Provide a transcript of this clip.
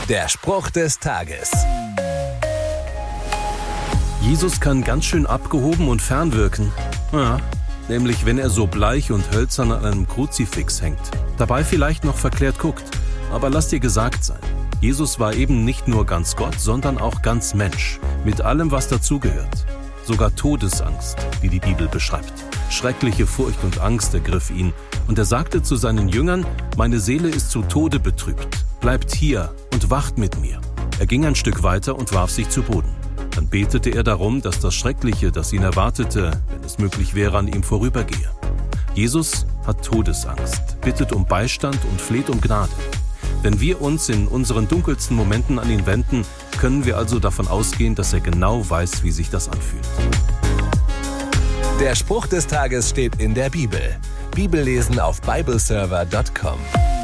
Der Spruch des Tages. Jesus kann ganz schön abgehoben und fern wirken. Ja, nämlich wenn er so bleich und hölzern an einem Kruzifix hängt. Dabei vielleicht noch verklärt guckt. Aber lass dir gesagt sein, Jesus war eben nicht nur ganz Gott, sondern auch ganz Mensch. Mit allem, was dazugehört. Sogar Todesangst, wie die Bibel beschreibt. Schreckliche Furcht und Angst ergriff ihn. Und er sagte zu seinen Jüngern, meine Seele ist zu Tode betrübt. Bleibt hier und wacht mit mir. Er ging ein Stück weiter und warf sich zu Boden. Dann betete er darum, dass das Schreckliche, das ihn erwartete, wenn es möglich wäre, an ihm vorübergehe. Jesus hat Todesangst, bittet um Beistand und fleht um Gnade. Wenn wir uns in unseren dunkelsten Momenten an ihn wenden, können wir also davon ausgehen, dass er genau weiß, wie sich das anfühlt. Der Spruch des Tages steht in der Bibel. Bibellesen auf bibleserver.com.